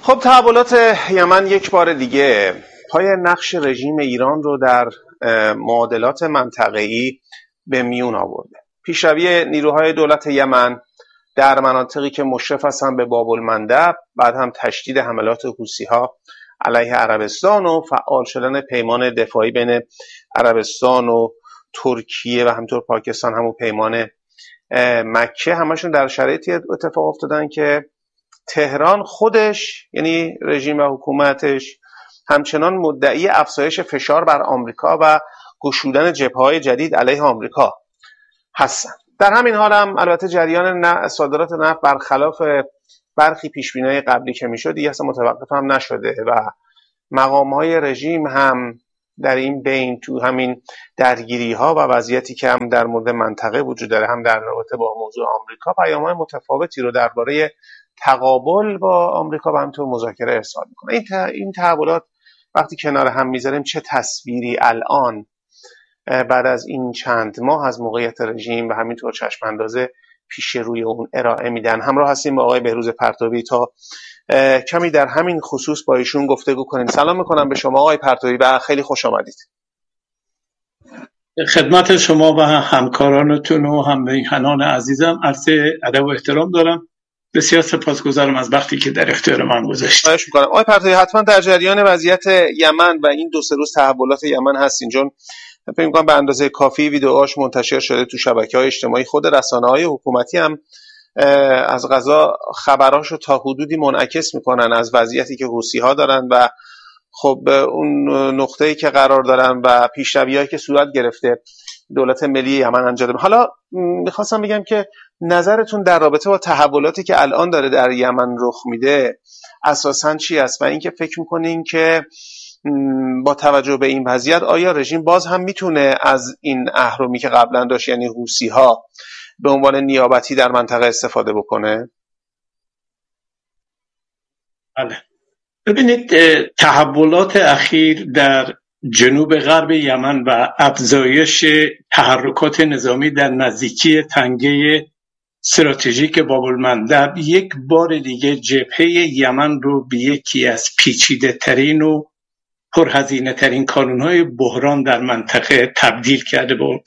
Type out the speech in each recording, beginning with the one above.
خب تحولات یمن یک بار دیگه پای نقش رژیم ایران رو در معادلات منطقه‌ای به میون آورده. پیشروی نیروهای دولت یمن در مناطقی که مشرف هستند به باب المندب، بعد هم تشدید حملات حوثی‌ها علیه عربستان و فعال شدن پیمان دفاعی بین عربستان و ترکیه و همینطور پاکستان، همون پیمان مکه، همشون در شرایطی اتفاق افتادن که تهران خودش، یعنی رژیم و حکومتش، همچنان مدعی افزایش فشار بر آمریکا و گشودن جبهه‌های جدید علیه آمریکا هستند. در همین حال هم البته جریان صادرات نفت برخلاف برخی پیشبینی‌های قبلی که میشد دیگه اصلا متوقف هم نشده و مقام‌های رژیم هم در این بین تو همین درگیری‌ها و وضعیتی که هم در مورد منطقه وجود داره، هم در رابطه با موضوع آمریکا، پیام‌های متفاوتی رو درباره تقابل با آمریکا و همینطور مذاکره ارسال میکنه. این تحولات وقتی کنار هم میذاریم چه تصویری الان بعد از این چند ماه از موقعیت رژیم و همینطور چشم اندازه پیش روی اون ارائه میدن. همراه هستیم با آقای بهروز پرتوی تا کمی در همین خصوص با ایشون گفتگو کنیم. سلام میکنم به شما آقای پرتوی و خیلی خوش آمدید. خدمت شما و همکارانتون و هم‌میهنان عزیزم عرض ادب و احترام دارم. بسیار سپاسگزارم از وقتی که در اختیار من گذاشتید. خواهش می‌کنم. آقای پرتوی حتما در جریان وضعیت یمن و این دو سه روز تحولات یمن هستین، چون فکر می‌کنم به اندازه کافی ویدیوهاش منتشر شده تو شبکه‌های اجتماعی. خود رسانه‌های حکومتی هم از قضا خبراشو تا حدودی منعکس می‌کنن از وضعیتی که حوثی‌ها دارن و خب اون نقطه‌ای که قرار دارن و پیشروی‌هایی که صورت گرفته دولت ملی یمن انجام داده. حالا می‌خواستم بگم که نظرتون در رابطه با تحولاتی که الان داره در یمن رخ میده اساساً چی است و اینکه فکر می‌کنین که با توجه به این وضعیت آیا رژیم باز هم میتونه از این اهرمی که قبلا داشت، یعنی حوثی‌ها، به عنوان نیابتی در منطقه استفاده بکنه؟ بله. ببینید، تحولات اخیر در جنوب غرب یمن و افزایش تحرکات نظامی در نزدیکی تنگه استراتژیک باب المندب یک بار دیگه جبهه یمن رو به یکی از پیچیده ترین و پرهزینه ترین کانونهای بحران در منطقه تبدیل کرده بود.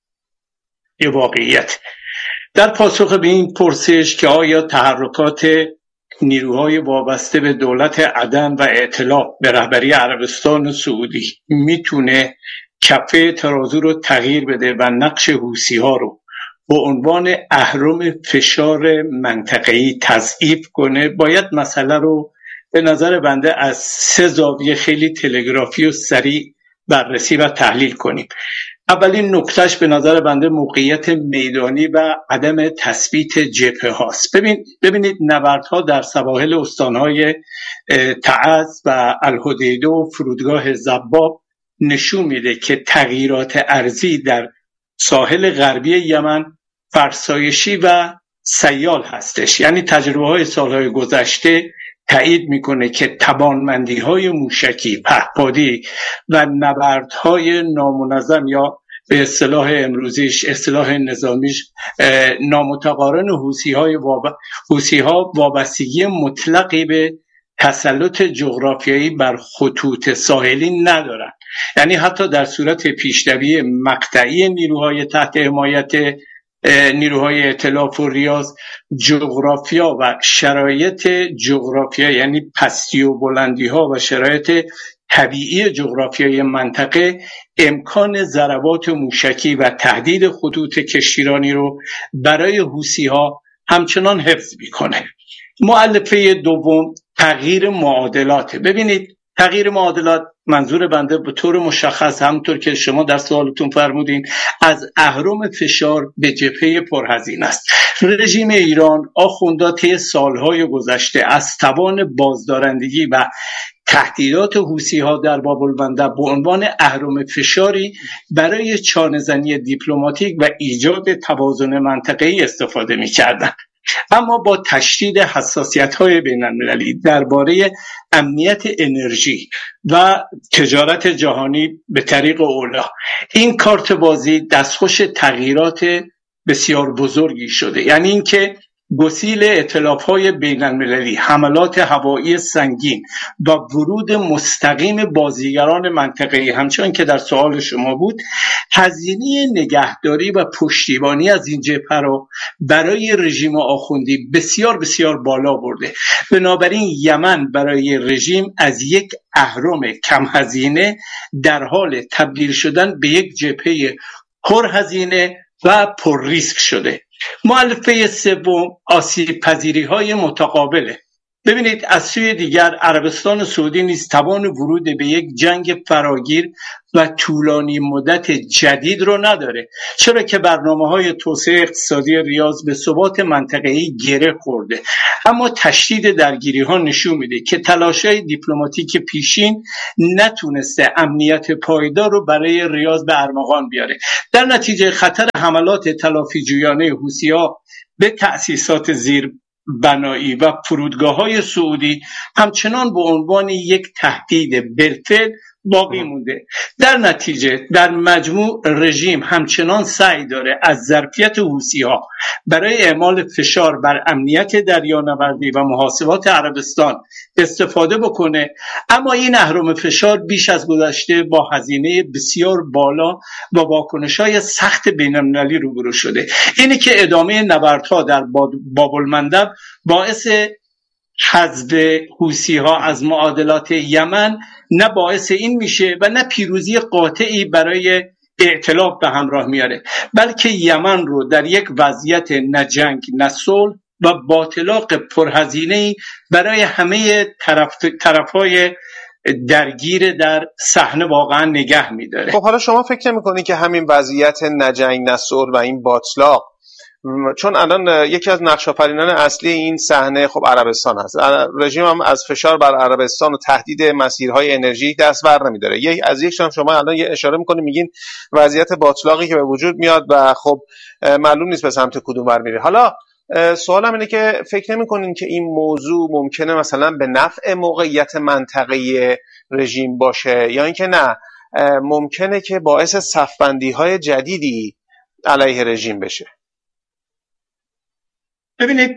یه واقعیت. در پاسخ به این پرسش که آیا تحرکات نیروهای وابسته به دولت عدن و ائتلاف به رهبری عربستان و سعودی میتونه کفه ترازو رو تغییر بده و نقش حوثی‌ها رو به عنوان اهرم فشار منطقه‌ای تضعیف کنه، باید مسئله رو به نظر بنده از سه زاویه خیلی تلگرافی و سریع بررسی و تحلیل کنیم. اولین نکتهش به نظر بنده موقعیت میدانی و عدم تثبیت جبهه هاست. ببینید نبردها در سواحل استانهای تعز و الحدیده و فرودگاه زباب نشون میده که تغییرات ارضی در ساحل غربی یمن فرسایشی و سیال هستش. یعنی تجربه های سالهای گذشته تایید میکنه که توانمندی‌های موشکی، پهپادی و نبردهای نامنظم یا به اصطلاح امروزیش، اصطلاح نظامیش نامتقارن حوثی‌ها وابستگی مطلقی به تسلط جغرافیایی بر خطوط ساحلی ندارند. یعنی حتی در صورت پیشروی مقطعی نیروهای تحت حمایت نیروهای ائتلاف و ریاض، جغرافیا و شرایط جغرافیا، یعنی پستی و بلندی ها و شرایط طبیعی جغرافیای منطقه، امکان ضربات موشکی و تهدید خطوط کشتیرانی رو برای حوثی‌ها همچنان حفظ میکنه. مؤلفه دوم تغییر معادلات. ببینید، تغییر معادلات منظور بنده به طور مشخص، همونطور که شما در سوالتون فرمودین، از اهرم فشار به جبهه پرهزینه است. رژیم ایران، آخوندها طی سالهای گذشته از توان بازدارندگی و تهدیدات حوثی‌ها در باب المندب به عنوان اهرم فشاری برای چانه‌زنی دیپلماتیک و ایجاد توازن منطقه‌ای استفاده می‌کردند. اما با تشدید حساسیت‌های بین‌المللی درباره امنیت انرژی و تجارت جهانی به طریق اولا، این کارت بازی دستخوش تغییرات بسیار بزرگی شده. یعنی اینکه گسیل ائتلاف‌های بین‌المللی، حملات هوایی سنگین و ورود مستقیم بازیگران منطقه‌ای، همچنان که در سوال شما بود، هزینه نگهداری و پشتیبانی از این جبهه را برای رژیم آخوندی بسیار بسیار بالا برده. بنابراین یمن برای رژیم از یک اهرم کم هزینه در حال تبدیل شدن به یک جبهه پرهزینه و پر ریسک شده. مؤلفه سوم آسیب پذیری های متقابله. ببینید، از سوی دیگر عربستان سعودی نیز توان ورود به یک جنگ فراگیر و طولانی مدت جدید رو نداره، چرا که برنامه‌های توسعه اقتصادی ریاض به ثبات منطقه‌ای گره خورده. اما تشدید درگیری‌ها نشون میده که تلاش‌های دیپلماتیک پیشین نتونسته امنیت پایدار رو برای ریاض به ارمغان بیاره. در نتیجه خطر حملات تلافی‌جویانه حوثی‌ها به تأسیسات زیر بنایی و فرودگاه‌های سعودی همچنان به عنوان یک تهدید بالفعل باقی مونده. در نتیجه در مجموع رژیم همچنان سعی داره از ظرفیت حوثی‌ها برای اعمال فشار بر امنیت دریانوردی و محاسبات عربستان استفاده بکنه، اما این اهرم فشار بیش از گذشته با هزینه بسیار بالا و واکنش‌های سخت بین‌المللی روبرو شده. اینه که ادامه نبردها در باب‌المندب باعث حذف حوثی‌ها از معادلات یمن نه باعث این میشه و نه پیروزی قاطعی برای ائتلاف به همراه میاره، بلکه یمن رو در یک وضعیت نه جنگ نه صلح و با اطلاق پرهزینه‌ای برای همه طرف‌های درگیر در صحنه واقعا نگه میداره. خب حالا شما فکر نمی‌کنید که همین وضعیت نه جنگ نه صلح و این باطلاق، چون الان یکی از نقش‌آفرینان اصلی این صحنه خب عربستان هست، رژیم هم از فشار بر عربستان و تهدید مسیرهای انرژی دست بر نمی‌داره. از یک جانب شما الان یه اشاره می‌کنید میگین وضعیت باطلاقی که به وجود میاد و خب معلوم نیست به سمت کدوم بر میره. حالا سوالم اینه که فکر نمی‌کنین که این موضوع ممکنه مثلا به نفع موقعیت منطقه‌ای رژیم باشه، یا اینکه نه ممکنه که باعث صف‌بندی‌های جدیدی علیه رژیم بشه؟ ببینید،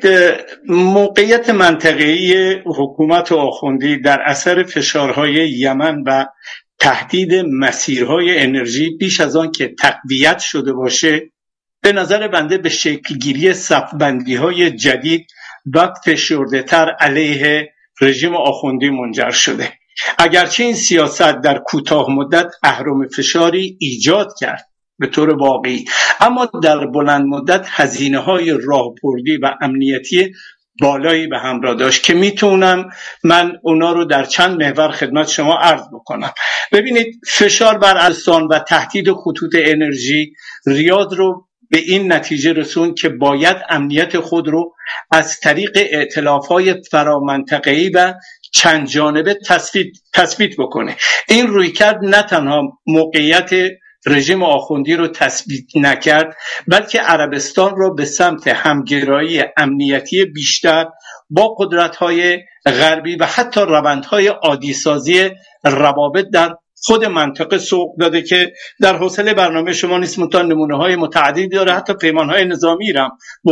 موقعیت منطقه‌ای حکومت آخوندی در اثر فشارهای یمن و تهدید مسیرهای انرژی بیش از آن که تقویت شده باشه، به نظر بنده به شکلگیری صف‌بندی‌های جدید و فشرده‌تر علیه رژیم آخوندی منجر شده. اگرچه این سیاست در کوتاه مدت اهرم فشاری ایجاد کرد به طور واقعی، اما در بلند مدت هزینه‌های راهبردی و امنیتی بالایی به همراه داشت که میتونم من اونا رو در چند محور خدمت شما عرض بکنم. ببینید، فشار بر عربستان و تهدید خطوط انرژی ریاض رو به این نتیجه رسوند که باید امنیت خود رو از طریق ائتلاف‌های فرامنطقه‌ای و چند جانبه تثبیت بکنه. این رویکرد نه تنها موقعیت رژیم آخوندی رو تثبیت نکرد، بلکه عربستان رو به سمت همگرایی امنیتی بیشتر با قدرت‌های غربی و حتی روندهای عادی‌سازی روابط در خود منطقه سوق داده که در حوصله برنامه شما نیست، منتها نمونه‌های متعددی داره، حتی پیمان‌های نظامی را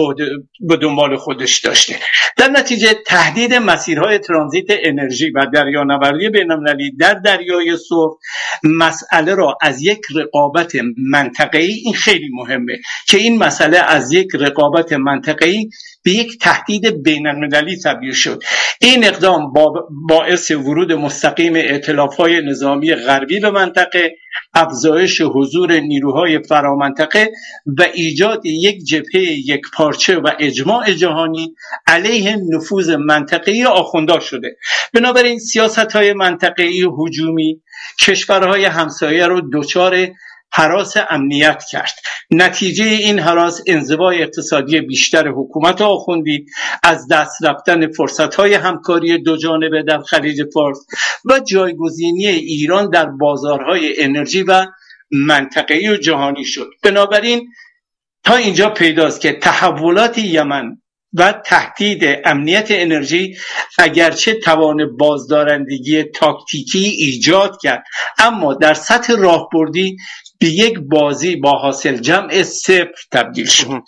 به دنبال خودش داشته. در نتیجه تهدید مسیرهای ترانزیت انرژی و دریانوردی بین‌المللی در دریای سرخ مسئله را از یک رقابت منطقه‌ای، این خیلی مهمه که این مسئله از یک رقابت منطقه‌ای به یک تهدید بین‌المللی تبدیل شد. این اقدام باعث ورود مستقیم ائتلاف‌های نظامی غربی به منطقه، افزایش حضور نیروهای فرامنطقه و ایجاد یک جبهه یکپارچه و اجماع جهانی علیه نفوذ منطقه‌ای آخوندا شده. بنابراین سیاست‌های منطقه‌ای هجومی کشورهای همسایه رو دچار هراس امنیت کرد. نتیجه این هراس انزوای اقتصادی بیشتر حکومت آخوندی، از دست رفتن فرصت‌های همکاری دو جانبه در خلیج فارس و جایگزینی ایران در بازارهای انرژی و منطقه‌ای و جهانی شد. بنابراین تا اینجا پیداست که تحولات یمن و تهدید امنیت انرژی اگرچه توان بازدارندگی تاکتیکی ایجاد کرد، اما در سطح راهبردی به یک بازی با حاصل جمع صفر تبدیل شد.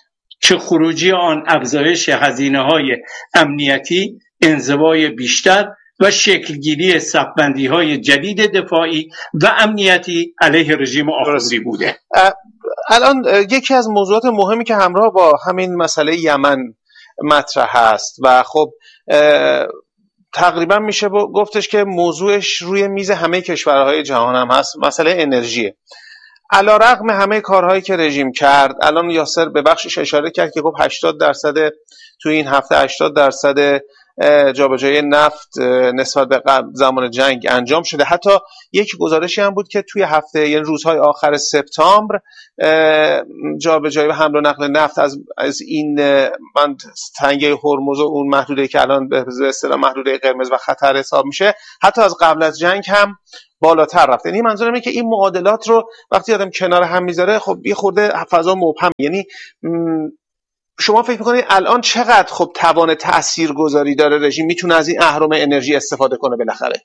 که خروجی آن افزایش هزینه‌های امنیتی، انزوای بیشتر و شکلگیری صف‌بندی‌های جدید دفاعی و امنیتی علیه رژیم آخوندی بوده. الان یکی از موضوعات مهمی که همراه با همین مسئله یمن مطرح هست و خب تقریبا میشه گفتش که موضوعش روی میز همه کشورهای جهان هم هست، مسئله انرژیه. علیرغم همه کارهایی که رژیم کرد، الان یاسر به بخشش اشاره کرد که خب 80% تو این هفته 80% جابجایی نفت نسبت به زمان جنگ انجام شده. حتی یک گزارشی هم بود که توی هفته، یعنی روزهای آخر سپتامبر، جابجایی و حمل و نقل نفت از این تنگه هرمز و اون محدوده که الان به اصطلاح محدوده قرمز و خطر حساب میشه، حتی از قبل از جنگ هم بالاتر رفته. یعنی منظورم اینه که این معادلات رو وقتی آدم کنار هم میذاره، خب یه خورده فضا مبهم. یعنی شما فکر میکنید الان چقدر خب توان تاثیرگذاری داره رژیم، میتونه از این اهرم انرژی استفاده کنه بالاخره؟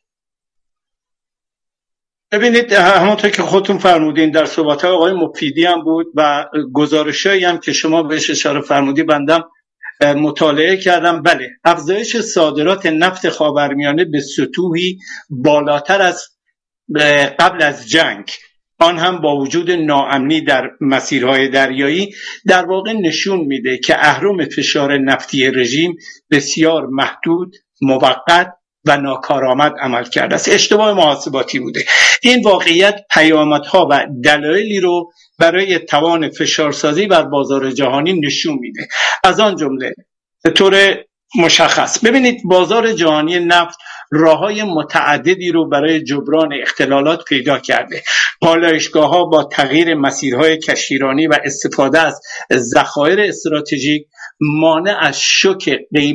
ببینید، همونطور که خودتون فرمودین در صحبت‌های آقای مفیدی هم بود و گزارشایی هم که شما بهش اشاره فرمودی بندم مطالعه کردم. بله، افزایش صادرات نفت خاورمیانه به سطوحی بالاتر از قبل از جنگ، آن هم با وجود ناامنی در مسیرهای دریایی، در واقع نشون میده که اهرم فشار نفتی رژیم بسیار محدود، موقت و ناکارآمد عمل کرده است. اشتباه محاسباتی بوده. این واقعیت پیامدها و دلایلی رو برای توان فشارسازی بر بازار جهانی نشون میده. از آن جمله به طور مشخص ببینید، بازار جهانی نفت راه‌های متعددی رو برای جبران اختلالات پیدا کرده. پالایشگاه‌ها با تغییر مسیرهای کشتیرانی و استفاده از ذخایر استراتژیک مانع از شوک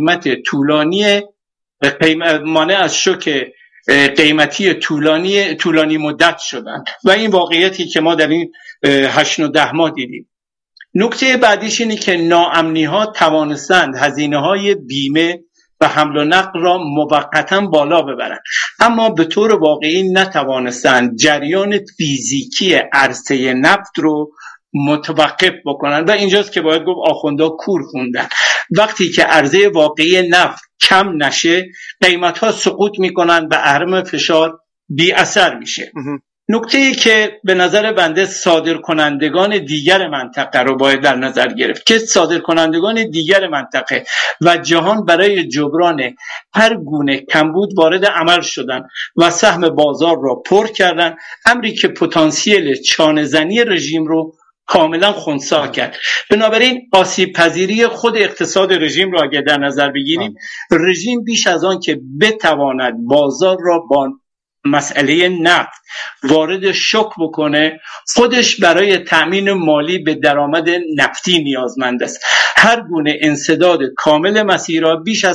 قیمتی طولانی مدت شدند و این واقعیتی که ما در این 8 و 10 ماه دیدیم. نکته بعدیش اینه که ناامنی‌ها توانستند هزینه‌های بیمه و حمل و نقل را موقتاً بالا ببرند، اما به طور واقعی نتوانستند جریان فیزیکی عرصه نفت رو متوقف بکنند و اینجاست که باید گفت آخوندا کور خوندن. وقتی که عرضه واقعی نفت کم نشه، قیمت‌ها سقوط می‌کنند و اهرم فشار بی اثر میشه. نکته‌ای که به نظر بنده صادرکنندگان دیگر منطقه رو باید در نظر گرفت که صادرکنندگان دیگر منطقه و جهان برای جبران هر گونه کمبود وارد عمل شدند و سهم بازار را پر کردند، امری که پتانسیل چانه‌زنی رژیم رو کاملا خنثی کرد. بنابراین آسیب پذیری خود اقتصاد رژیم را اگر در نظر بگیریم، رژیم بیش از آن که بتواند بازار را با مسئله نفت وارد شوک بکنه، خودش برای تأمین مالی به درآمد نفتی نیازمند است. هر گونه انسداد کامل مسیرها بیش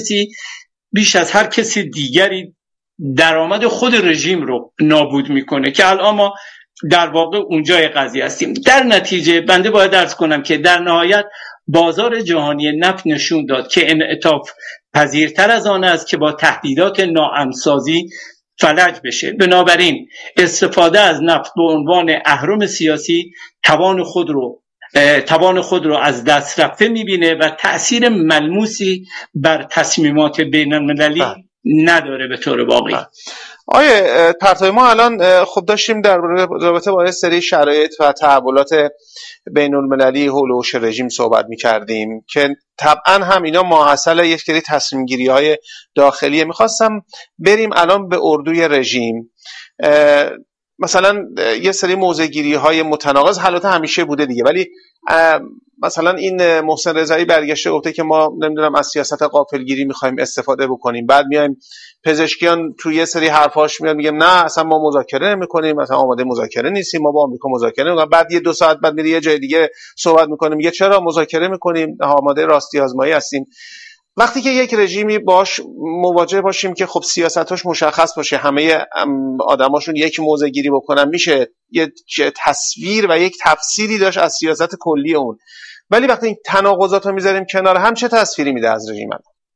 از هر کسی دیگری درآمد خود رژیم رو نابود میکنه که الان ما در واقع اونجای قضیه هستیم. در نتیجه بنده باید عرض کنم که در نهایت بازار جهانی نفت نشون داد که انعطاف پذیرتر از آن است که با تهدیدات ناامن‌سازی فلج بشه. بنابراین استفاده از نفت به عنوان اهرم سیاسی توان خود رو از دست رفته میبینه و تأثیر ملموسی بر تصمیمات بین المللی نداره به طور واقعی. آیه پرتوی، ما الان خب داشتیم در رابطه با سری شرایط و تحولات بین المللی حول و حوش رژیم صحبت می‌کردیم که طبعا هم اینا ماحصل یک سری تصمیم گیری های داخلیه. میخواستم بریم الان به اردوی رژیم. مثلا یه سری موضع گیری های متناقض حالات همیشه بوده دیگه، ولی مثلا این محسن رضایی برگشته گفته که ما نمیدونم از سیاست غافلگیری میخوایم استفاده بکنیم. بعد میایم پزشکیان توی یه سری حرفاش میاد میگه نه اصلا ما مذاکره نمیکنیم، مثلا آماده مذاکره نیستیم، ما با آمریکا مذاکره نمیکنیم. بعد یه 2 ساعت بعد میره یه جای دیگه صحبت میکنه میگه چرا مذاکره میکنیم، آماده راستی آزمایی هستیم. وقتی که یک رژیمی باش مواجه باشیم که خب سیاستاش مشخص باشه، همه آدماشون یک موضع گیری بکنن، میشه یه تصویر و یک تفسیری داشت از سیاست کلی اون. ولی وقتی این تناقضات رو میذاریم کنار هم، چه تصویری میده از رژیم؟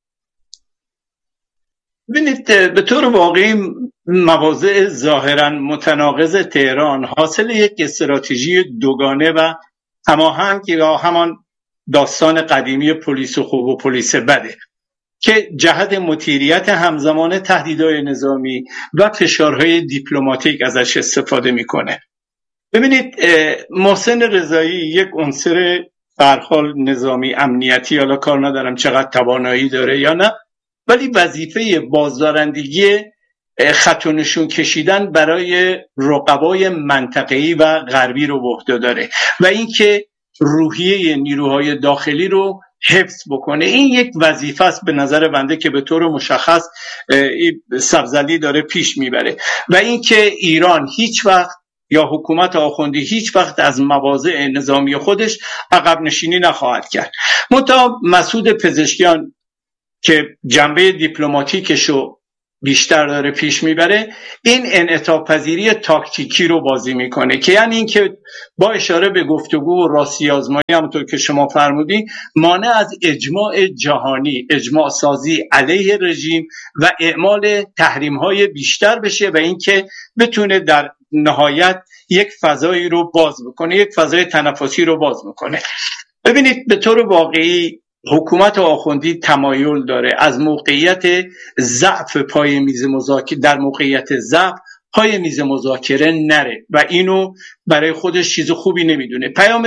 ببینید، به طور واقعی مواضع ظاهرا متناقض تهران حاصل یک استراتژی دوگانه و هماهنگ یا همان داستان قدیمی پلیس خوب و پلیس بده که جهت مدیریت همزمان تهدیدهای نظامی و فشارهای دیپلماتیک ازش استفاده میکنه. ببینید محسن رضایی یک عنصر به هر حال نظامی امنیتی، حالا کار ندارم چقدر توانایی داره یا نه، ولی وظیفه بازدارندگی خط و نشون کشیدن برای رقبای منطقه‌ای و غربی رو به عهده داره و اینکه روحیه نیروهای داخلی رو حفظ بکنه. این یک وظیفه است به نظر بنده که به طور مشخص سبزلی داره پیش میبره و اینکه ایران هیچ وقت یا حکومت آخوندی هیچ وقت از مواضع نظامی خودش عقب نشینی نخواهد کرد. منتها مسعود پزشکیان که جنبه دیپلماتیکشو بیشتر داره پیش میبره، این انعطاف پذیری تاکتیکی رو بازی میکنه که یعنی این که با اشاره به گفتگو و راستی آزمایی همونطور که شما فرمودی مانع از اجماع جهانی، اجماع سازی علیه رژیم و اعمال تحریم های بیشتر بشه و اینکه بتونه در نهایت یک فضایی رو باز بکنه، یک فضای تنفسی رو باز بکنه. ببینید به طور واقعی حکومت آخوندی تمایل داره از موقعیت ضعف پای میز مذاکره، در موقعیت ضعف پای میز مذاکره نره و اینو برای خودش چیز خوبی نمیدونه.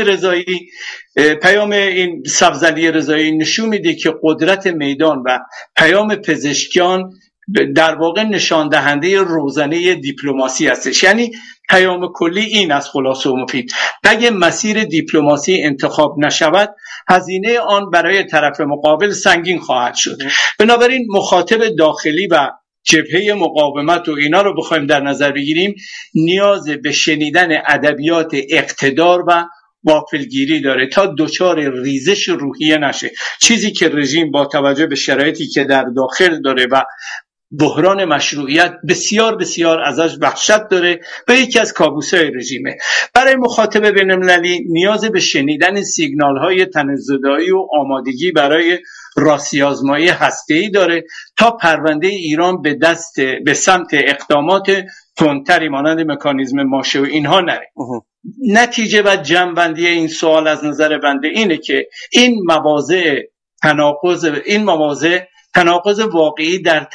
پیام این سبزلی رضایی نشون میده که قدرت میدان و پیام پزشکیان در واقع نشان دهنده روزنه دیپلماسی هستش. یعنی پیام کلی این از خلاصه و مفید: اگه مسیر دیپلماسی انتخاب نشود هزینه آن برای طرف مقابل سنگین خواهد شد. بنابراین مخاطب داخلی و جبهه مقاومت و اینا رو بخوایم در نظر بگیریم نیاز به شنیدن ادبیات اقتدار و غافلگیری داره تا دچار ریزش روحیه نشه، چیزی که رژیم با توجه به شرایطی که در داخل داره و بحران مشروعیت بسیار بسیار ازش وحشت داره و یکی از کابوس‌های رژیمه. برای مخاطب بین‌المللی نیاز به شنیدن سیگنال‌های تنزدایی و آمادگی برای راستی آزمایی هسته‌ای داره تا پرونده ایران به سمت اقدامات تندتری مانند مکانیزم ماشه و اینها نره. نتیجه و جمع‌بندی این سوال از نظر بنده اینه که این مواضع تناقض واقعی در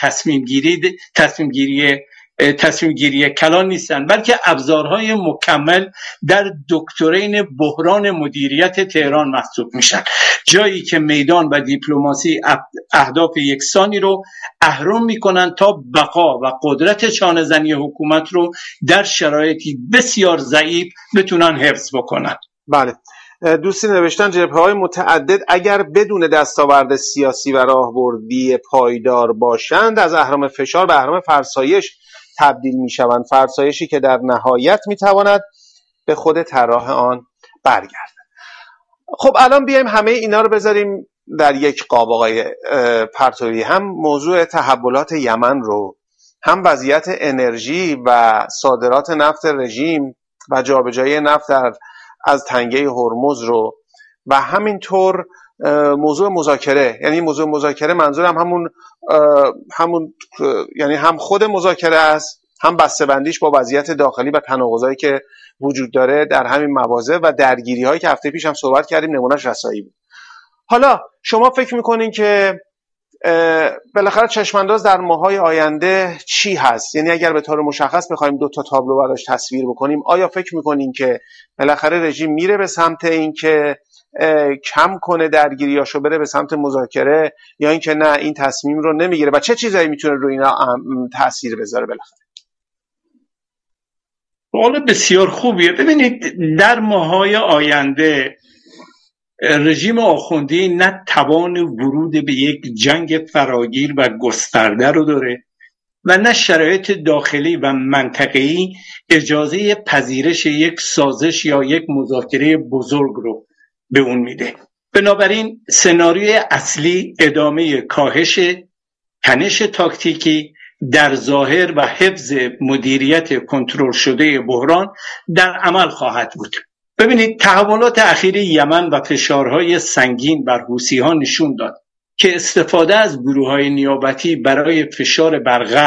تصمیم گیری کلان نیستند، بلکه ابزارهای مکمل در دکترین بحران مدیریت تهران محسوب میشن، جایی که میدان و دیپلماسی اهداف یکسانی رو اهرم میکنن تا بقا و قدرت چانه‌زنی حکومت رو در شرایطی بسیار ضعیف بتونن حفظ بکنن. بله، دوستی نوشتن جبهه‌های متعدد اگر بدون دستاورد سیاسی و راهبردی پایدار باشند از اهرم فشار به اهرم فرسایش تبدیل میشوند، فرسایشی که در نهایت میتواند به خود طراح آن برگردد. خب الان بیایم همه اینا رو بذاریم در یک قاب آقای پرتویی، هم موضوع تحولات یمن رو، هم وضعیت انرژی و صادرات نفت رژیم و جابجایی نفت از تنگه هرمز رو و همینطور موضوع مذاکره. یعنی موضوع مذاکره منظورم همون یعنی هم خود مذاکره است، هم بسته‌بندیش با وضعیت داخلی و تناقضایی که وجود داره در همین مواضع و درگیری هایی که هفته پیش هم صحبت کردیم نمونهش رسایی بود. حالا شما فکر میکنین که بالاخره چشمانداز در ماهای آینده چی هست؟ یعنی اگر به طور مشخص بخوایم دو تا تابلو براش تصویر بکنیم، آیا فکر میکنین که بالاخره رژیم میره به سمت این که کم کنه درگیریاشو بره به سمت مذاکره، یا اینکه نه این تصمیم رو نمیگیره و چه چیزایی میتونه روی اینا تاثیر بذاره بالاخره؟ سوال بسیار خوبیه. ببینید در ماهای آینده رژیم آخوندی نه توان ورود به یک جنگ فراگیر و گسترده رو داره و نه شرایط داخلی و منطقه‌ای اجازه پذیرش یک سازش یا یک مذاکره بزرگ رو به اون میده. بنابراین سناریوی اصلی ادامه کاهش تنش تاکتیکی در ظاهر و حفظ مدیریت کنترل شده بحران در عمل خواهد بود. ببینید تحولات اخیر یمن و فشارهای سنگین بر حوثی‌ها نشون داد که استفاده از گروه‌های نیابتی برای فشار بر غرب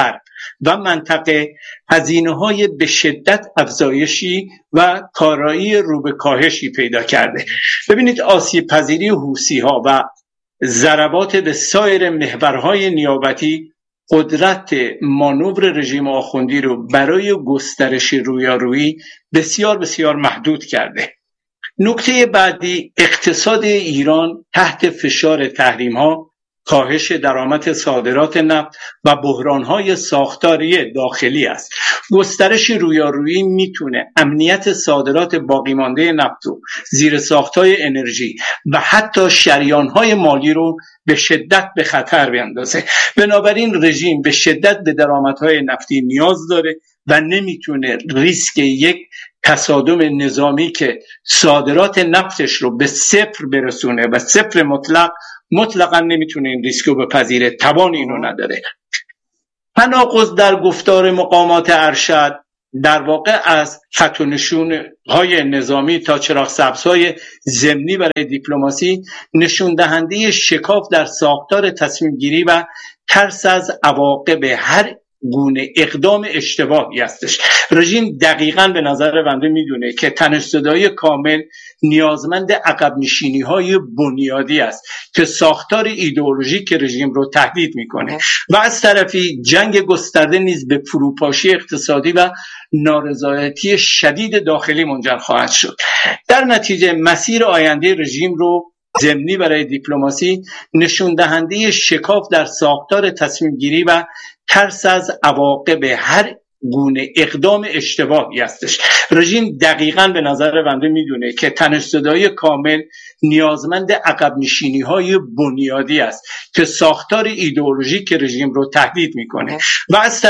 و منطقه هزینه‌های به شدت افزایشی و کارایی رو به کاهشی پیدا کرده. ببینید آسیب پذیری حوثی‌ها و ضربات به سایر محورهای نیابتی قدرت مانور رژیم آخوندی رو برای گسترش رویارویی بسیار بسیار محدود کرده. نکته بعدی، اقتصاد ایران تحت فشار تحریم‌ها، کاهش درآمد صادرات نفت و بحران‌های ساختاری داخلی است. گسترش رویارویی میتونه امنیت صادرات باقی مانده نفت و زیرساخت‌های انرژی و حتی شریان‌های مالی رو به شدت به خطر بیندازه. بنابراین رژیم به شدت به درآمدهای نفتی نیاز داره و نمیتونه ریسک یک تصادم نظامی که صادرات نفتش رو به صفر برسونه و صفر مطلقاً نمیتونه این ریسک رو بپذیره، توان اینو نداره. تناقض در گفتار مقامات ارشد در واقع از خط و نشون‌های نظامی تا چراغ سبزهای ضمنی برای دیپلماسی نشون دهنده شکاف در ساختار تصمیم گیری و ترس از عواقب هر گونه اقدام اشتباهی هستش. رژیم دقیقاً به نظر بنده میدونه که تنش‌زدایی کامل نیازمند عقب نشینی‌های بنیادی است که ساختار ایدئولوژیک رژیم رو تهدید میکنه و از طرفی جنگ گسترده نیز به فروپاشی اقتصادی و نارضایتی شدید داخلی منجر خواهد شد. در نتیجه مسیر آینده رژیم رو ضمنی برای دیپلماسی نشون دهنده شکاف در ساختار تصمیم گیری و ترس از عواقب هر گونه اقدام اشتباهی هستش. رژیم دقیقاً به نظر بنده میدونه که تنش‌زدایی کامل نیازمند عقب نشینی‌های بنیادی است که ساختار ایدئولوژیک رژیم رو تهدید میکنه و از